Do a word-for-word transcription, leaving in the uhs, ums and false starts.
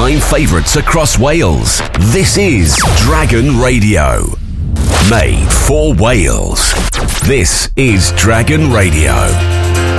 all-time favourites across Wales. This is Dragon Radio. Made for Wales. This is Dragon Radio.